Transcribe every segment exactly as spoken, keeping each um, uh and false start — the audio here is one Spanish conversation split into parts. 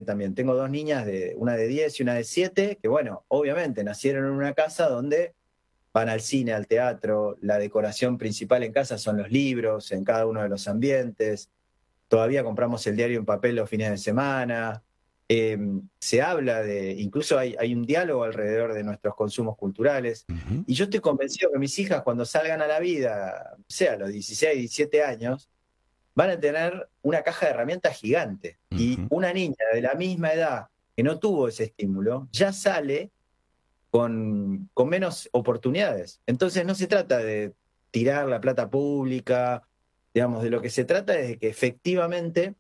también. Tengo dos niñas, de una de diez y una de siete, que bueno, obviamente nacieron en una casa donde van al cine, al teatro, la decoración principal en casa son los libros, en cada uno de los ambientes. Todavía compramos el diario en papel los fines de semana. Eh, se habla de, incluso hay, hay un diálogo alrededor de nuestros consumos culturales. Uh-huh. Y yo estoy convencido que mis hijas, cuando salgan a la vida, sea a los dieciséis, diecisiete años, van a tener una caja de herramientas gigante. Uh-huh. Y una niña de la misma edad que no tuvo ese estímulo, ya sale con, con menos oportunidades. Entonces no se trata de tirar la plata pública, digamos, de lo que se trata es de que efectivamente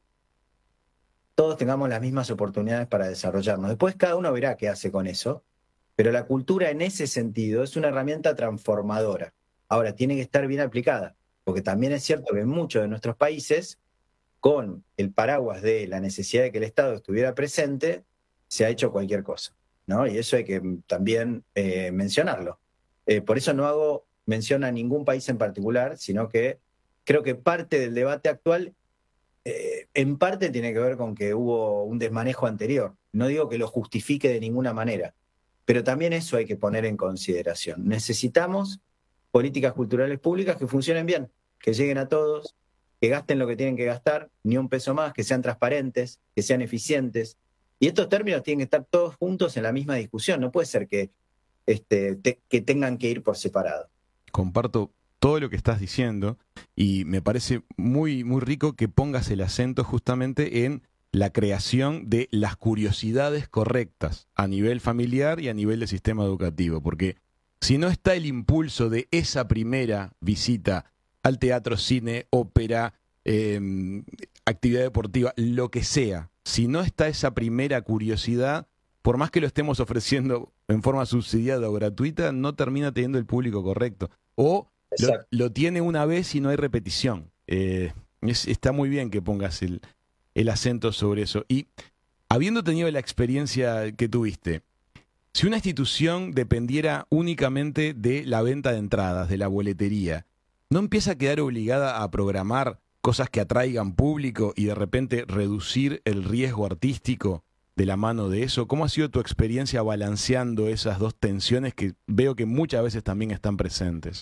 todos tengamos las mismas oportunidades para desarrollarnos. Después cada uno verá qué hace con eso, pero la cultura en ese sentido es una herramienta transformadora. Ahora, tiene que estar bien aplicada, porque también es cierto que en muchos de nuestros países, con el paraguas de la necesidad de que el Estado estuviera presente, se ha hecho cualquier cosa, ¿no? Y eso hay que también eh, mencionarlo. Eh, por eso no hago mención a ningún país en particular, sino que creo que parte del debate actual, eh, en parte tiene que ver con que hubo un desmanejo anterior. No digo que lo justifique de ninguna manera, pero también eso hay que poner en consideración. Necesitamos políticas culturales públicas que funcionen bien, que lleguen a todos, que gasten lo que tienen que gastar, ni un peso más, que sean transparentes, que sean eficientes. Y estos términos tienen que estar todos juntos en la misma discusión. No puede ser que, este, te, que tengan que ir por separado. Comparto todo lo que estás diciendo y me parece muy, muy rico que pongas el acento justamente en la creación de las curiosidades correctas a nivel familiar y a nivel del sistema educativo, porque si no está el impulso de esa primera visita al teatro, cine, ópera, eh, actividad deportiva, lo que sea, si no está esa primera curiosidad, por más que lo estemos ofreciendo en forma subsidiada o gratuita, no termina teniendo el público correcto. O lo, lo tiene una vez y no hay repetición. Eh, es, está muy bien que pongas el, el acento sobre eso. Y habiendo tenido la experiencia que tuviste, si una institución dependiera únicamente de la venta de entradas, de la boletería, ¿no empieza a quedar obligada a programar cosas que atraigan público y de repente reducir el riesgo artístico de la mano de eso? ¿Cómo ha sido tu experiencia balanceando esas dos tensiones que veo que muchas veces también están presentes?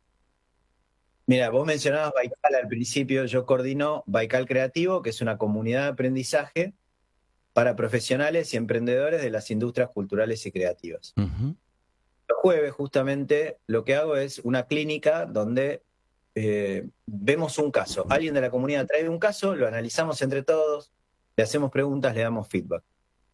Mira, vos mencionabas Baikal al principio. Yo coordino Baikal Creativo, que es una comunidad de aprendizaje para profesionales y emprendedores de las industrias culturales y creativas. Uh-huh. Los jueves, justamente, lo que hago es una clínica donde eh, vemos un caso. Alguien de la comunidad trae un caso, lo analizamos entre todos, le hacemos preguntas, le damos feedback.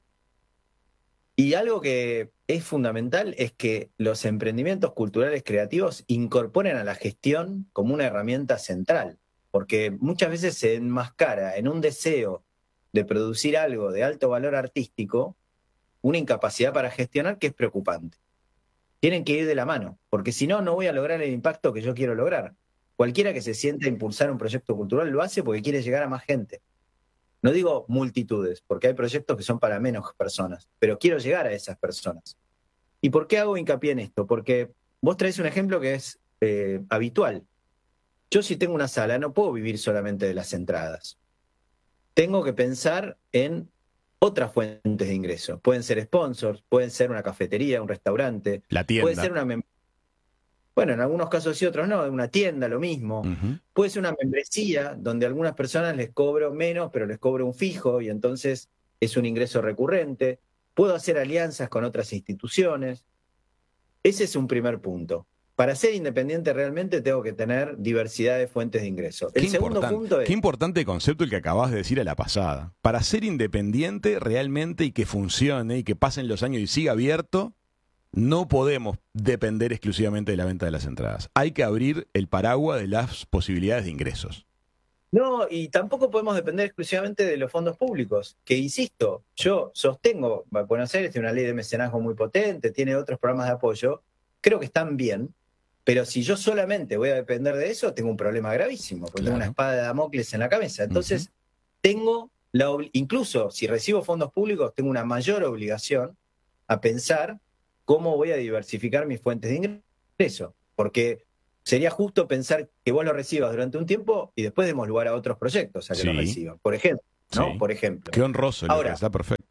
Y algo que es fundamental es que los emprendimientos culturales creativos incorporen a la gestión como una herramienta central, porque muchas veces se enmascara en un deseo de producir algo de alto valor artístico una incapacidad para gestionar que es preocupante. Tienen que ir de la mano, porque si no, no voy a lograr el impacto que yo quiero lograr. Cualquiera que se sienta a impulsar un proyecto cultural lo hace porque quiere llegar a más gente. No digo multitudes, porque hay proyectos que son para menos personas, pero quiero llegar a esas personas. ¿Y por qué hago hincapié en esto? Porque vos traes un ejemplo que es eh, habitual. Yo, si tengo una sala, no puedo vivir solamente de las entradas. Tengo que pensar en otras fuentes de ingreso. Pueden ser sponsors, pueden ser una cafetería, un restaurante. La tienda. Puede ser una mem- Bueno, en algunos casos sí, otros no. Una tienda, lo mismo. Uh-huh. Puede ser una membresía donde a algunas personas les cobro menos, pero les cobro un fijo y entonces es un ingreso recurrente. Puedo hacer alianzas con otras instituciones. Ese es un primer punto. Para ser independiente realmente tengo que tener diversidad de fuentes de ingreso. El qué segundo punto es... Qué importante concepto el que acabas de decir a la pasada. Para ser independiente realmente y que funcione y que pasen los años y siga abierto, no podemos depender exclusivamente de la venta de las entradas. Hay que abrir el paraguas de las posibilidades de ingresos. No, y tampoco podemos depender exclusivamente de los fondos públicos, que insisto, yo sostengo, Buenos Aires tiene una ley de mecenazgo muy potente, tiene otros programas de apoyo, creo que están bien, pero si yo solamente voy a depender de eso, tengo un problema gravísimo, porque Claro. tengo una espada de Damocles en la cabeza. Entonces, uh-huh. tengo, la obli- incluso si recibo fondos públicos, tengo una mayor obligación a pensar cómo voy a diversificar mis fuentes de ingreso, porque sería justo pensar que vos lo recibas durante un tiempo y después demos lugar a otros proyectos a que Sí. lo reciban, por ejemplo, ¿no? Sí. Por ejemplo. Qué honroso, Lucas, Ahora, está perfecto.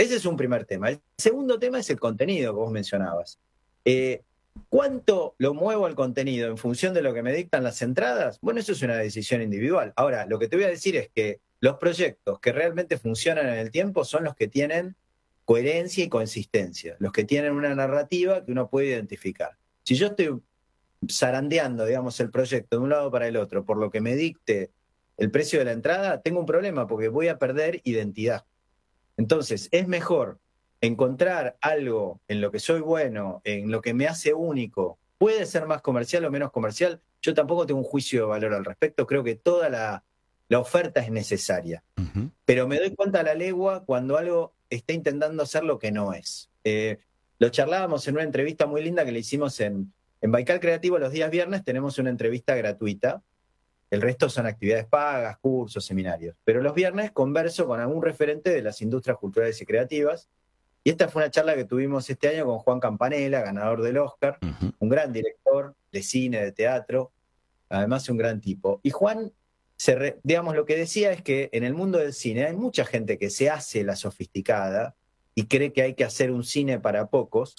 Ese es un primer tema. El segundo tema es el contenido que vos mencionabas. Eh, ¿Cuánto lo muevo al contenido en función de lo que me dictan las entradas? Bueno, eso es una decisión individual. Ahora, lo que te voy a decir es que los proyectos que realmente funcionan en el tiempo son los que tienen coherencia y consistencia, los que tienen una narrativa que uno puede identificar. Si yo estoy zarandeando, digamos, el proyecto de un lado para el otro por lo que me dicte el precio de la entrada, tengo un problema porque voy a perder identidad. Entonces, es mejor encontrar algo en lo que soy bueno, en lo que me hace único. Puede ser más comercial o menos comercial. Yo tampoco tengo un juicio de valor al respecto. Creo que toda la, la oferta es necesaria. Uh-huh. Pero me doy cuenta a la legua cuando algo está intentando hacer lo que no es. Eh, lo charlábamos en una entrevista muy linda que le hicimos en, en Baikal Creativo. Los días viernes tenemos una entrevista gratuita. El resto son actividades pagas, cursos, seminarios. Pero los viernes converso con algún referente de las industrias culturales y creativas. Y esta fue una charla que tuvimos este año con Juan Campanella, ganador del Oscar, uh-huh. un gran director de cine, de teatro, además un gran tipo. Y Juan, se re, digamos, lo que decía es que en el mundo del cine hay mucha gente que se hace la sofisticada y cree que hay que hacer un cine para pocos,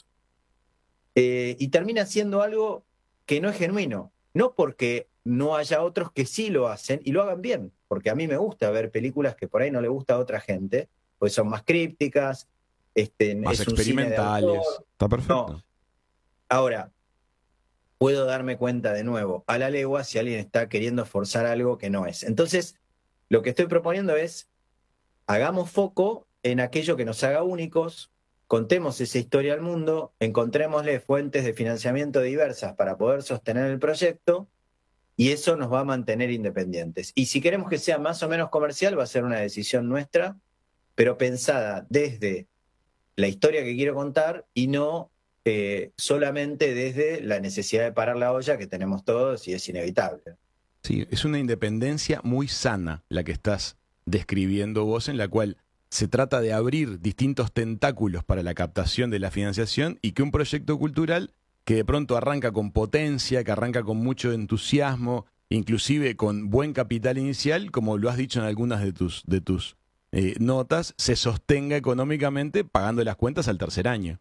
eh, y termina haciendo algo que no es genuino. No porque no haya otros que sí lo hacen y lo hagan bien, porque a mí me gusta ver películas que por ahí no le gusta a otra gente, pues son más crípticas, Este, más es experimentales. Un Está perfecto. No. Ahora, puedo darme cuenta de nuevo a la legua si alguien está queriendo forzar algo que no es. Entonces, lo que estoy proponiendo es, hagamos foco en aquello que nos haga únicos, contemos esa historia al mundo, encontrémosle fuentes de financiamiento diversas para poder sostener el proyecto, y eso nos va a mantener independientes. Y si queremos que sea más o menos comercial, va a ser una decisión nuestra, pero pensada desde la historia que quiero contar y no eh, solamente desde la necesidad de parar la olla que tenemos todos y es inevitable. Sí, es una independencia muy sana la que estás describiendo vos, en la cual se trata de abrir distintos tentáculos para la captación de la financiación y que un proyecto cultural que de pronto arranca con potencia, que arranca con mucho entusiasmo, inclusive con buen capital inicial, como lo has dicho en algunas de tus, de tus Eh, notas, se sostenga económicamente pagando las cuentas al tercer año.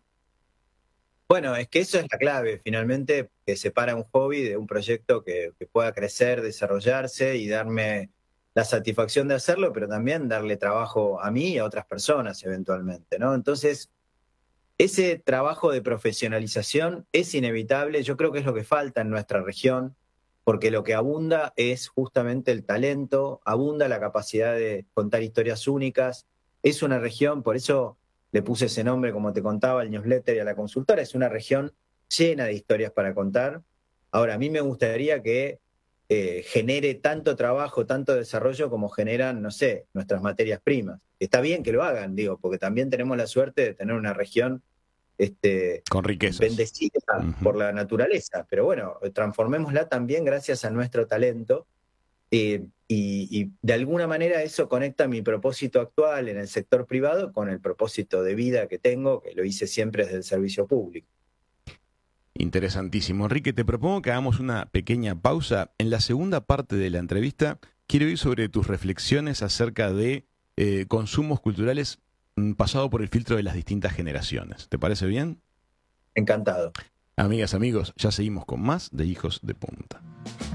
Bueno, es que eso es la clave, finalmente, que separa un hobby de un proyecto que, que pueda crecer, desarrollarse y darme la satisfacción de hacerlo, pero también darle trabajo a mí y a otras personas eventualmente, ¿no? Entonces, ese trabajo de profesionalización es inevitable, yo creo que es lo que falta en nuestra región, porque lo que abunda es justamente el talento, abunda la capacidad de contar historias únicas. Es una región, por eso le puse ese nombre, como te contaba, al newsletter y a la consultora, es una región llena de historias para contar. Ahora, a mí me gustaría que eh, genere tanto trabajo, tanto desarrollo como generan, no sé, nuestras materias primas. Está bien que lo hagan, digo, porque también tenemos la suerte de tener una región Este, con riquezas, bendecida uh-huh. por la naturaleza, pero bueno, transformémosla también gracias a nuestro talento, eh, y, y de alguna manera eso conecta mi propósito actual en el sector privado con el propósito de vida que tengo, que lo hice siempre desde el servicio público. Interesantísimo. Enrique, te propongo que hagamos una pequeña pausa. En la segunda parte de la entrevista quiero ir sobre tus reflexiones acerca de eh, consumos culturales pasado por el filtro de las distintas generaciones. ¿Te parece bien? Encantado. Amigas, amigos, ya seguimos con más de Hijos de Punta.